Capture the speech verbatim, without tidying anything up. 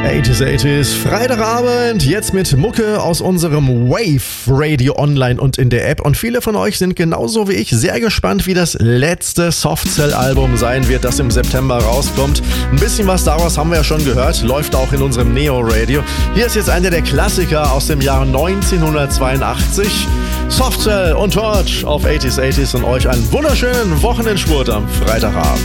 achtziger, achtziger, Freitagabend, jetzt mit Mucke aus unserem Wave Radio online und in der App. Und viele von euch sind genauso wie ich sehr gespannt, wie das letzte Softcell-Album sein wird, das im September rauskommt. Ein bisschen was daraus haben wir ja schon gehört, läuft auch in unserem Neo Radio. Hier ist jetzt einer der Klassiker aus dem Jahr neunzehnhundertzweiundachtzig. Softcell und Torch auf achtziger, achtziger und euch einen wunderschönen Wochenendspurt am Freitagabend.